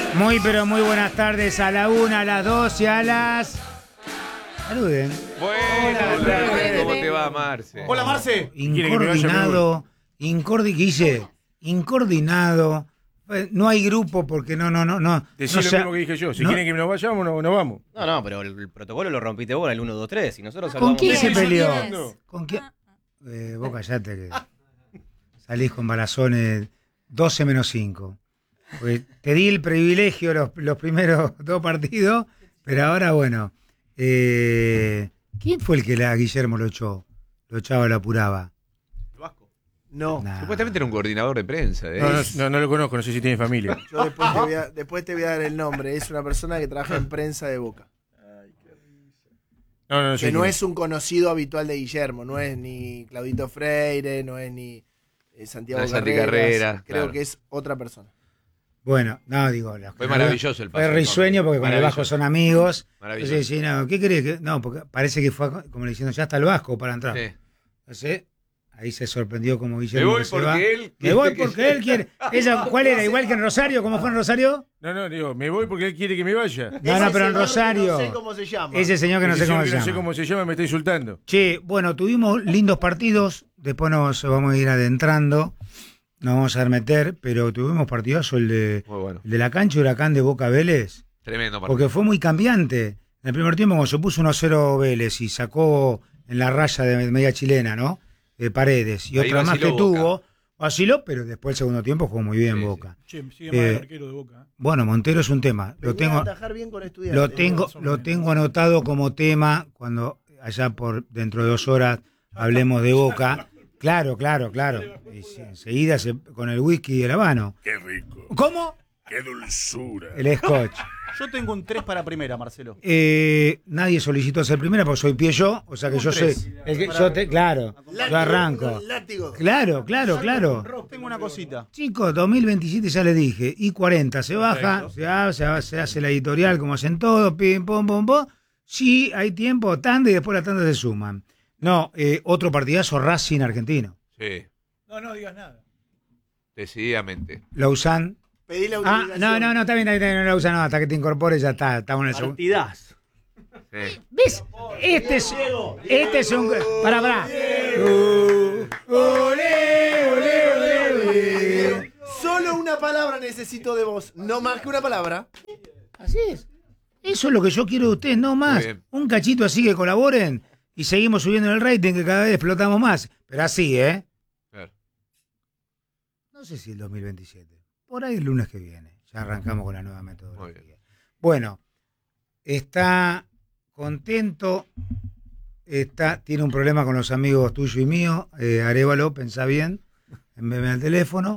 Muy, pero muy buenas tardes a la 1, a las 2 y a las... Saluden. Buenas tardes, ¿cómo te va, Marce? Hola, Marce. Incordinado, incordinado. No hay grupo porque no. Decí no lo se- mismo que dije yo. Si no- quieren que nos vayamos, no vamos. No, pero el protocolo lo rompiste vos en el 1, 2, 3 y nosotros ¿Con saludamos. quién se bien. peleó? ¿Con quién? Vos callate que salís con balazones 12 menos 5. Pues te di el privilegio los primeros 2 partidos, pero ahora bueno. ¿Quién fue el que a Guillermo lo echó? Lo echaba, lo apuraba. No, Nah. Supuestamente era un coordinador de prensa. No lo conozco, no sé si tiene familia. yo después te voy a dar el nombre. Es una persona que trabaja en prensa de Boca. No sé Que no quién es un conocido habitual de Guillermo. No es ni Claudito Freire, no es ni Santiago No es Santi Carreras. Carreras, Creo claro. que es otra persona. Bueno, no, digo... Fue maravilloso el Fue paseo. risueño porque con el Maravilloso. Vasco son amigos. Maravilloso. Entonces, sí, no, ¿qué querés? No, porque parece que fue como diciendo, ya está el Vasco para entrar. Sí. Entonces, ahí se sorprendió como Me Guillermo. voy que se va. porque él... Me voy porque él quiere. ¿Cuál era? ¿Igual que en Rosario? ¿Cómo fue en Rosario? No, digo, me voy porque él quiere que me vaya. No, Ese pero en señor que Rosario. No sé cómo se llama. Ese señor que no sé cómo se No sé llama. cómo se llama, me está insultando. Che, bueno, tuvimos lindos partidos. Después nos vamos a ir adentrando. Nos vamos a meter, pero tuvimos partidazo el de la cancha Huracán de Boca Vélez. Tremendo partido. Porque fue muy cambiante. En el primer tiempo, cuando se puso 1-0 Vélez y sacó en la raya de media chilena, ¿no? De Paredes. Y Ahí otra más vaciló que Boca. tuvo. Vaciló, pero después el segundo tiempo jugó muy bien Sí, Boca. Che, sigue mal Eh, el arquero de Boca. Bueno, Montero es un tema. Lo Venía a tengo, atajar bien con Estudiantes. lo tengo anotado como tema cuando allá por dentro de 2 horas hablemos de Boca. Claro. Y enseguida con el whisky y el habano. Qué rico, ¿Cómo? qué dulzura. El scotch. Yo tengo un 3 para primera, Marcelo. Nadie solicitó ser primera porque soy pie yo, o sea que yo sé. Claro, yo arranco. Látigo. Claro. Tengo una cosita. Chicos, 2027 ya les dije, y 40 se baja, se hace la editorial como hacen todos, pim, pum, pum, pum. Sí, hay tiempo, tanda y después las tandas se suman. No, otro partidazo Racing argentino. Sí, No digas nada. decididamente. Lausanne. Pedí la Ah, autorización. no, está bien, no Lausanne, no, hasta que te incorpores ya estamos en el segundo. Partidazo. Sí. ¿Ves? Este es un... Pará. Olé. Solo una palabra necesito de vos. No más que una palabra. Así es. Eso es lo que yo quiero de ustedes, no más. Muy bien. Un cachito así que colaboren y seguimos subiendo el rating que cada vez explotamos más. Pero así, ¿eh? Claro. No sé si el 2027. Por ahí el lunes que viene. Ya arrancamos con la nueva Muy metodología. bien. Bueno, está contento. Tiene un problema con los amigos tuyos y míos. Arévalo, pensá bien. Envíame al teléfono.